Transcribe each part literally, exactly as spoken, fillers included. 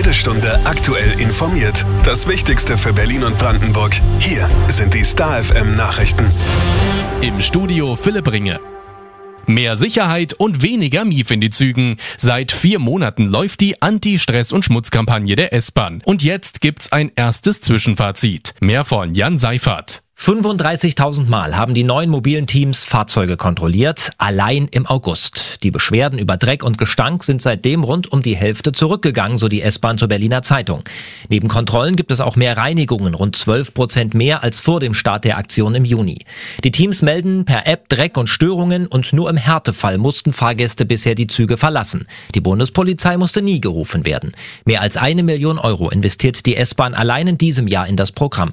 Jede Stunde aktuell informiert. Das Wichtigste für Berlin und Brandenburg. Hier sind die Star F M Nachrichten. Im Studio Philipp Ringe. Mehr Sicherheit und weniger Mief in die Zügen. Seit vier Monaten läuft die Anti-Stress- und Schmutzkampagne der S-Bahn. Und jetzt gibt's ein erstes Zwischenfazit. Mehr von Jan Seifert. fünfunddreißigtausend Mal haben die neuen mobilen Teams Fahrzeuge kontrolliert, allein im August. Die Beschwerden über Dreck und Gestank sind seitdem rund um die Hälfte zurückgegangen, so die S-Bahn zur Berliner Zeitung. Neben Kontrollen gibt es auch mehr Reinigungen, rund zwölf Prozent mehr als vor dem Start der Aktion im Juni. Die Teams melden per App Dreck und Störungen und nur im Härtefall mussten Fahrgäste bisher die Züge verlassen. Die Bundespolizei musste nie gerufen werden. Mehr als eine Million Euro investiert die S-Bahn allein in diesem Jahr in das Programm.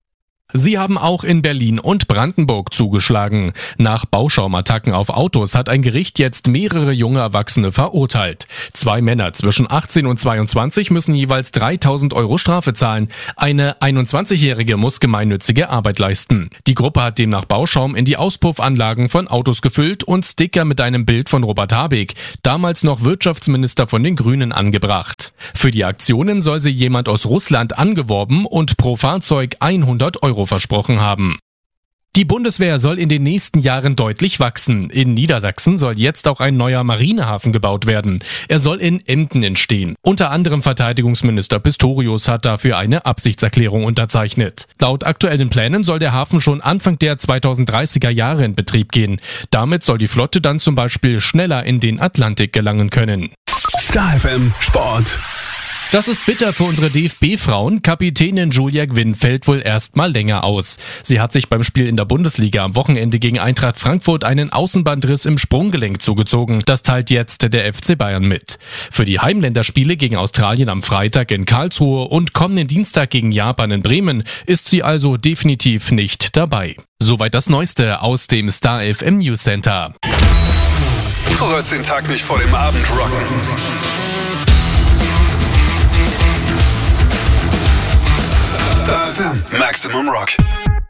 Sie haben auch in Berlin und Brandenburg zugeschlagen. Nach Bauschaum-Attacken auf Autos hat ein Gericht jetzt mehrere junge Erwachsene verurteilt. Zwei Männer zwischen achtzehn und zweiundzwanzig müssen jeweils dreitausend Euro Strafe zahlen. Eine einundzwanzigjährige muss gemeinnützige Arbeit leisten. Die Gruppe hat demnach Bauschaum in die Auspuffanlagen von Autos gefüllt und Sticker mit einem Bild von Robert Habeck, damals noch Wirtschaftsminister von den Grünen, angebracht. Für die Aktionen soll sie jemand aus Russland angeworben und pro Fahrzeug hundert Euro versprochen haben. Die Bundeswehr soll in den nächsten Jahren deutlich wachsen. In Niedersachsen soll jetzt auch ein neuer Marinehafen gebaut werden. Er soll in Emden entstehen. Unter anderem Verteidigungsminister Pistorius hat dafür eine Absichtserklärung unterzeichnet. Laut aktuellen Plänen soll der Hafen schon Anfang der zweitausenddreißiger Jahre in Betrieb gehen. Damit soll die Flotte dann zum Beispiel schneller in den Atlantik gelangen können. Star F M Sport. Das ist bitter für unsere D F B-Frauen. Kapitänin Julia Gwynn fällt wohl erst mal länger aus. Sie hat sich beim Spiel in der Bundesliga am Wochenende gegen Eintracht Frankfurt einen Außenbandriss im Sprunggelenk zugezogen. Das teilt jetzt der F C Bayern mit. Für die Heimländerspiele gegen Australien am Freitag in Karlsruhe und kommenden Dienstag gegen Japan in Bremen ist sie also definitiv nicht dabei. Soweit das Neueste aus dem Star F M News Center. Du sollst den Tag nicht vor dem Abend rocken. Star F M Maximum Rock.